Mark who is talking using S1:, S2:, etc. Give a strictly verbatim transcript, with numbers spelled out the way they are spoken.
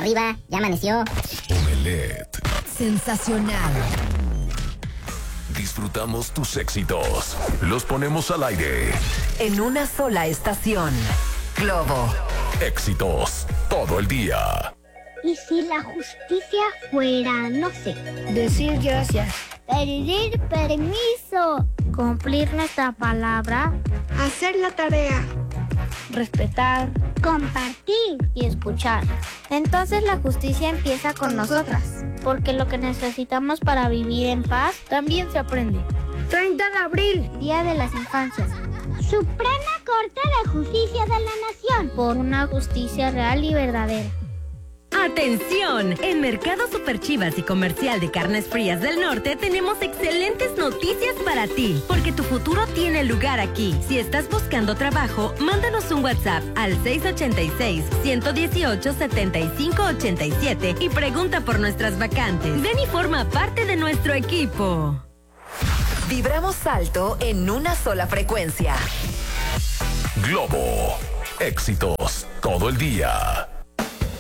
S1: Arriba, ya amaneció.
S2: Omelette.
S3: Sensacional.
S2: Disfrutamos tus éxitos. Los ponemos al aire.
S3: En una sola estación. Globo.
S2: Éxitos todo el día.
S4: ¿Y si la justicia fuera, no sé,
S5: decir gracias,
S4: pedir permiso,
S5: cumplir nuestra palabra,
S6: hacer la tarea,
S5: respetar,
S4: compartir
S5: y escuchar? Entonces la justicia empieza con nosotras, porque lo que necesitamos para vivir en paz también se aprende.
S6: treinta de abril,
S5: Día de las Infancias.
S4: Suprema Corte de Justicia de la Nación.
S5: Por una justicia real y verdadera.
S7: ¡Atención! En Mercado Super Chivas y Comercial de Carnes Frías del Norte tenemos excelentes noticias para ti, porque tu futuro tiene lugar aquí. Si estás buscando trabajo, mándanos un WhatsApp al seis ocho seis, uno uno ocho, siete cinco ocho siete y pregunta por nuestras vacantes. Ven y forma parte de nuestro equipo.
S3: Vibramos alto en una sola frecuencia.
S2: Globo. Éxitos todo el día.